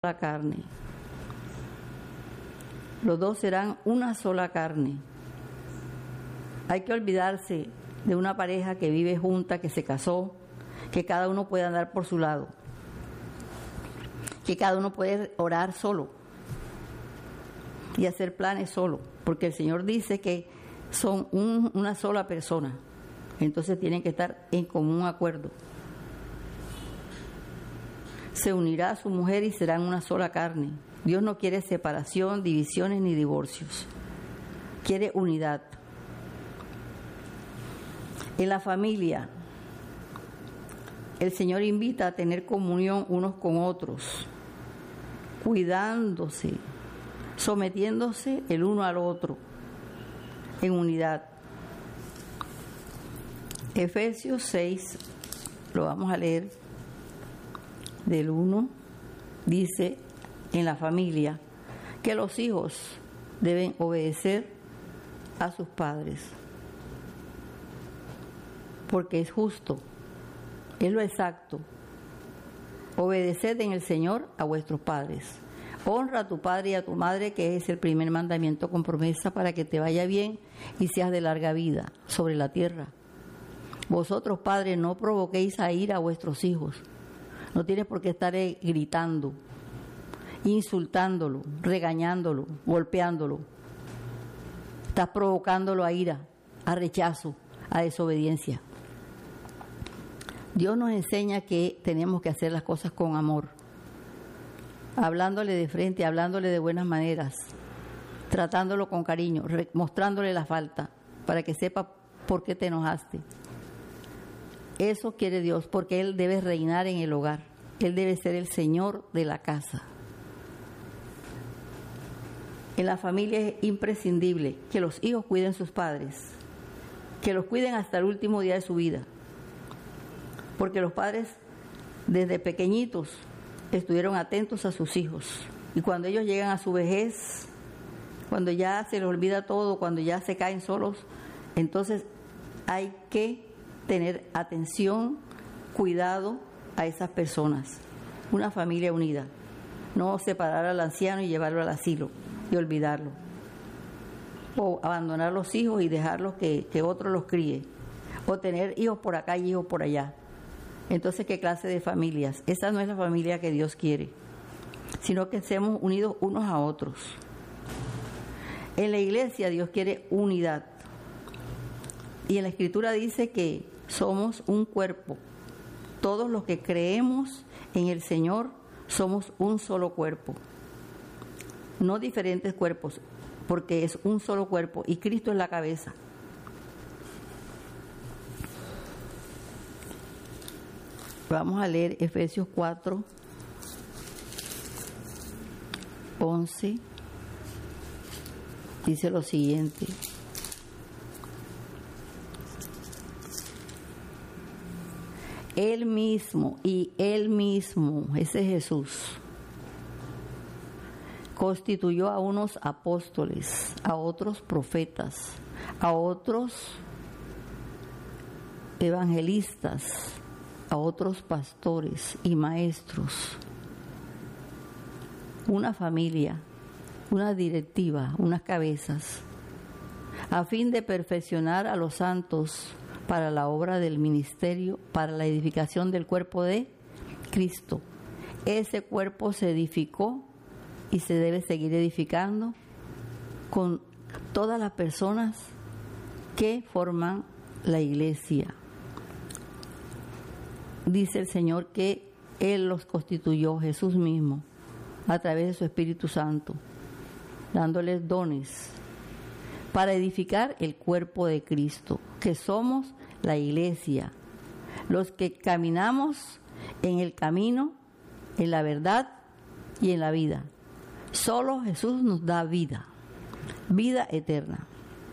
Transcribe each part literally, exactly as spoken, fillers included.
sola carne. Los dos serán una sola carne. Hay que olvidarse de una pareja que vive junta, que se casó, que cada uno puede andar por su lado, que cada uno puede orar solo y hacer planes solo, porque el Señor dice que son un, una sola persona, entonces tienen que estar en común acuerdo. Se unirá a su mujer y serán una sola carne. Dios no quiere separación, divisiones ni divorcios. Quiere unidad. En la familia, el Señor invita a tener comunión unos con otros, cuidándose, sometiéndose el uno al otro, en unidad. Efesios seis, lo vamos a leer del uno, dice en la familia que los hijos deben obedecer a sus padres, porque es justo, es lo exacto. Obedeced en el Señor a vuestros padres. Honra a tu padre y a tu madre, que es el primer mandamiento con promesa para que te vaya bien y seas de larga vida sobre la tierra. Vosotros, padres, no provoquéis a ira a vuestros hijos. No tienes por qué estar gritando, insultándolo, regañándolo, golpeándolo. Estás provocándolo a ira, a rechazo, a desobediencia. Dios nos enseña que tenemos que hacer las cosas con amor, hablándole de frente, hablándole de buenas maneras, tratándolo con cariño, mostrándole la falta para que sepa por qué te enojaste. Eso quiere Dios, porque Él debe reinar en el hogar. Él debe ser el Señor de la casa. En la familia es imprescindible que los hijos cuiden a sus padres, que los cuiden hasta el último día de su vida. Porque los padres desde pequeñitos estuvieron atentos a sus hijos. Y cuando ellos llegan a su vejez, cuando ya se les olvida todo, cuando ya se caen solos, entonces hay que tener atención, cuidado a esas personas. Una familia unida. No separar al anciano y llevarlo al asilo y olvidarlo. O abandonar los hijos y dejarlos que, que otro los críe. O tener hijos por acá y hijos por allá. Entonces, ¿qué clase de familias? Esa no es la familia que Dios quiere, sino que seamos unidos unos a otros. En la iglesia Dios quiere unidad. Y en la Escritura dice que somos un cuerpo. Todos los que creemos en el Señor somos un solo cuerpo. No diferentes cuerpos, porque es un solo cuerpo y Cristo es la cabeza. Vamos a leer Efesios cuatro, once. Dice lo siguiente. Él mismo, y Él mismo, ese es Jesús, constituyó a unos apóstoles, a otros profetas, a otros evangelistas, a otros pastores y maestros. Una familia, una directiva, unas cabezas, a fin de perfeccionar a los santos para la obra del ministerio, para la edificación del cuerpo de Cristo. Ese cuerpo se edificó y se debe seguir edificando con todas las personas que forman la iglesia. Dice el Señor que Él los constituyó, Jesús mismo, a través de su Espíritu Santo, dándoles dones para edificar el cuerpo de Cristo, que somos la iglesia, los que caminamos en el camino, en la verdad y en la vida. Solo Jesús nos da vida, vida eterna,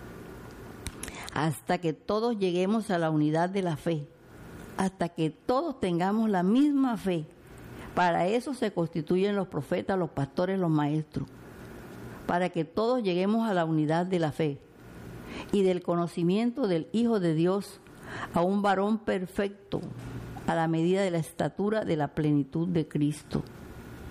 hasta que todos lleguemos a la unidad de la fe, hasta que todos tengamos la misma fe. Para eso se constituyen los profetas, los pastores, los maestros, para que todos lleguemos a la unidad de la fe y del conocimiento del Hijo de Dios, a un varón perfecto, a la medida de la estatura de la plenitud de Cristo.